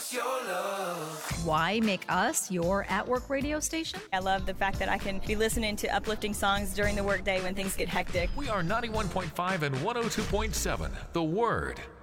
us your love. Why make us your at-work radio station? I love the fact that I can be listening to uplifting songs during the workday when things get hectic. We are 91.5 and 102.7, The Word.